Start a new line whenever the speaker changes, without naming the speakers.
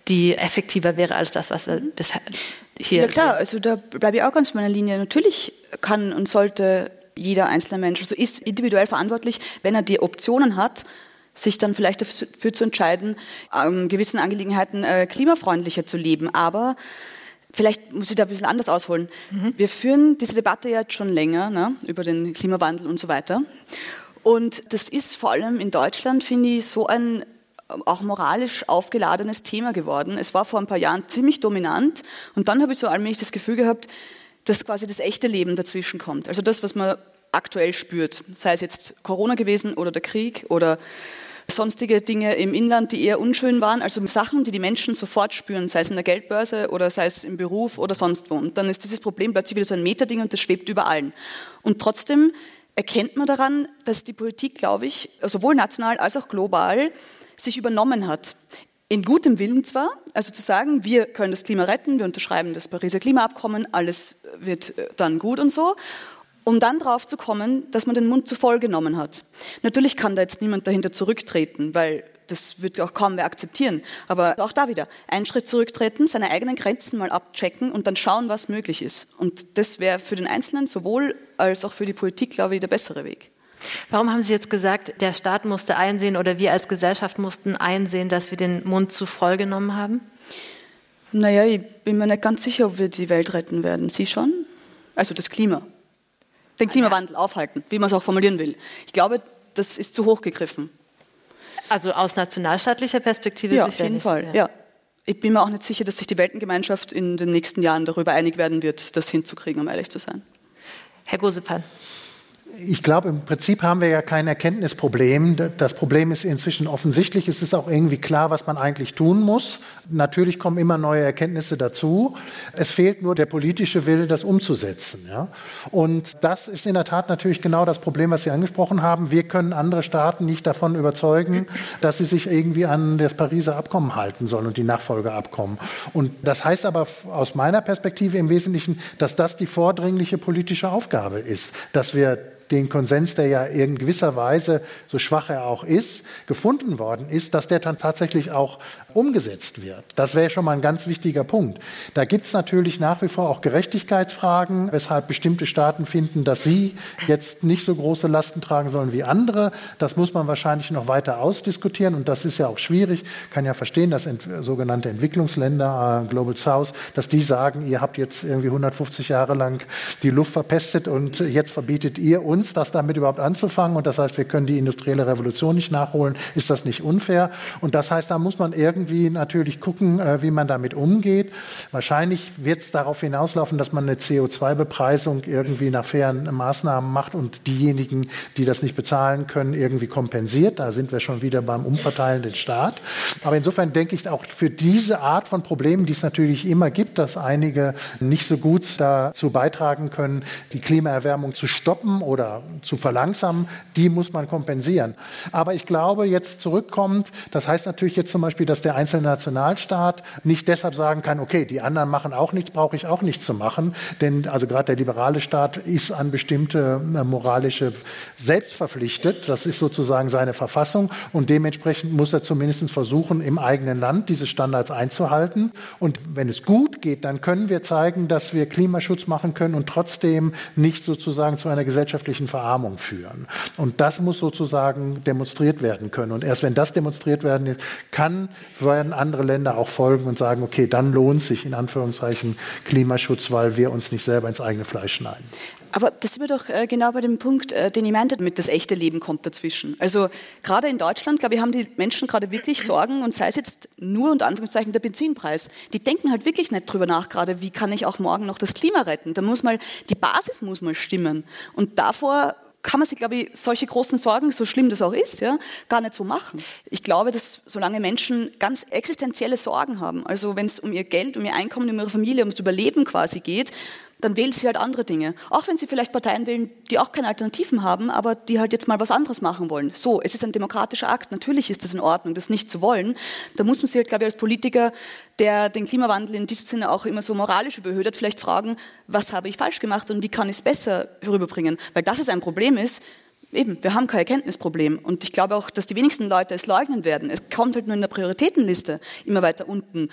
die effektiver wäre als das, was wir bisher hier...
Ja klar, also da bleibe ich auch ganz bei meiner Linie. Natürlich kann und sollte jeder einzelne Mensch, also ist individuell verantwortlich, wenn er die Optionen hat, sich dann vielleicht dafür zu entscheiden, gewissen Angelegenheiten klimafreundlicher zu leben. Aber vielleicht muss ich da ein bisschen anders ausholen. Wir führen diese Debatte ja jetzt schon länger, ne, über den Klimawandel und so weiter. Und das ist vor allem in Deutschland, finde ich, so ein auch moralisch aufgeladenes Thema geworden. Es war vor ein paar Jahren ziemlich dominant und dann habe ich so allmählich das Gefühl gehabt, dass quasi das echte Leben dazwischen kommt. Also das, was man aktuell spürt, sei es jetzt Corona gewesen oder der Krieg oder sonstige Dinge im Inland, die eher unschön waren, also Sachen, die die Menschen sofort spüren, sei es in der Geldbörse oder sei es im Beruf oder sonst wo. Und dann ist dieses Problem plötzlich wieder so ein Metading und das schwebt über allen. Und trotzdem erkennt man daran, dass die Politik, glaube ich, sowohl national als auch global, sich übernommen hat. In gutem Willen zwar, also zu sagen, wir können das Klima retten, wir unterschreiben das Pariser Klimaabkommen, alles wird dann gut und so, um dann drauf zu kommen, dass man den Mund zu voll genommen hat. Natürlich kann da jetzt niemand dahinter zurücktreten, weil das wird auch kaum wer akzeptieren. Aber auch da wieder, einen Schritt zurücktreten, seine eigenen Grenzen mal abchecken und dann schauen, was möglich ist. Und das wäre für den Einzelnen sowohl als auch für die Politik, glaube ich, der bessere Weg.
Warum haben Sie jetzt gesagt, der Staat musste einsehen oder wir als Gesellschaft mussten einsehen, dass wir den Mund zu voll genommen haben?
Naja, ich bin mir nicht ganz sicher, ob wir die Welt retten werden. Sie schon? Also das Klima. Den Klimawandel aufhalten, wie man es auch formulieren will. Ich glaube, das ist zu hoch gegriffen.
Also aus nationalstaatlicher Perspektive
ja,
sicher
auf jeden
nicht.
Fall, ja. Ich bin mir auch nicht sicher, dass sich die Weltengemeinschaft in den nächsten Jahren darüber einig werden wird, das hinzukriegen, um ehrlich zu sein.
Herr Gosepan.
Ich glaube, im Prinzip haben wir ja kein Erkenntnisproblem. Das Problem ist inzwischen offensichtlich. Es ist auch irgendwie klar, was man eigentlich tun muss. Natürlich kommen immer neue Erkenntnisse dazu. Es fehlt nur der politische Wille, das umzusetzen. Ja? Und das ist in der Tat natürlich genau das Problem, was Sie angesprochen haben. Wir können andere Staaten nicht davon überzeugen, dass sie sich irgendwie an das Pariser Abkommen halten sollen und die Nachfolgeabkommen. Und das heißt aber aus meiner Perspektive im Wesentlichen, dass das die vordringliche politische Aufgabe ist, dass wir den Konsens, der ja in gewisser Weise, so schwach er auch ist, gefunden worden ist, dass der dann tatsächlich auch umgesetzt wird. Das wäre schon mal ein ganz wichtiger Punkt. Da gibt es natürlich nach wie vor auch Gerechtigkeitsfragen, weshalb bestimmte Staaten finden, dass sie jetzt nicht so große Lasten tragen sollen wie andere. Das muss man wahrscheinlich noch weiter ausdiskutieren und das ist ja auch schwierig. Ich kann ja verstehen, dass sogenannte Entwicklungsländer, Global South, dass die sagen, ihr habt jetzt irgendwie 150 Jahre lang die Luft verpestet und jetzt verbietet ihr uns, das damit überhaupt anzufangen. Und das heißt, wir können die industrielle Revolution nicht nachholen. Ist das nicht unfair? Und das heißt, da muss man irgendwie natürlich gucken, wie man damit umgeht. Wahrscheinlich wird es darauf hinauslaufen, dass man eine CO2-Bepreisung irgendwie nach fairen Maßnahmen macht und diejenigen, die das nicht bezahlen können, irgendwie kompensiert. Da sind wir schon wieder beim umverteilenden Staat. Aber insofern denke ich auch für diese Art von Problemen, die es natürlich immer gibt, dass einige nicht so gut dazu beitragen können, die Klimaerwärmung zu stoppen oder zu verlangsamen, die muss man kompensieren. Aber ich glaube, jetzt zurückkommt, das heißt natürlich jetzt zum Beispiel, dass der einzelne Nationalstaat nicht deshalb sagen kann, okay, die anderen machen auch nichts, brauche ich auch nichts zu machen, denn also gerade der liberale Staat ist an bestimmte moralische selbst verpflichtet, das ist sozusagen seine Verfassung und dementsprechend muss er zumindest versuchen, im eigenen Land diese Standards einzuhalten und wenn es gut geht, dann können wir zeigen, dass wir Klimaschutz machen können und trotzdem nicht sozusagen zu einer gesellschaftlichen Verarmung führen. Und das muss sozusagen demonstriert werden können. Und erst wenn das demonstriert werden kann, werden andere Länder auch folgen und sagen, okay, dann lohnt sich in Anführungszeichen Klimaschutz, weil wir uns nicht selber ins eigene Fleisch schneiden.
Aber das sind wir doch genau bei dem Punkt, den ich meinte, mit das echte Leben kommt dazwischen. Also gerade in Deutschland, glaube ich, haben die Menschen gerade wirklich Sorgen und sei es jetzt nur unter Anführungszeichen der Benzinpreis. Die denken halt wirklich nicht drüber nach, gerade wie kann ich auch morgen noch das Klima retten. Da muss mal, die Basis muss mal stimmen. Und davor kann man sich, glaube ich, solche großen Sorgen, so schlimm das auch ist, ja, gar nicht so machen. Ich glaube, dass solange Menschen ganz existenzielle Sorgen haben, also wenn es um ihr Geld, um ihr Einkommen, um ihre Familie, ums Überleben quasi geht, dann wählen sie halt andere Dinge. Auch wenn sie vielleicht Parteien wählen, die auch keine Alternativen haben, aber die halt jetzt mal was anderes machen wollen. So, es ist ein demokratischer Akt. Natürlich ist das in Ordnung, das nicht zu wollen. Da muss man sich halt, glaube ich, als Politiker, der den Klimawandel in diesem Sinne auch immer so moralisch überhöht, vielleicht fragen, was habe ich falsch gemacht und wie kann ich es besser rüberbringen? Weil das ist ein Problem ist, eben, wir haben kein Erkenntnisproblem. Und ich glaube auch, dass die wenigsten Leute es leugnen werden. Es kommt halt nur in der Prioritätenliste immer weiter unten.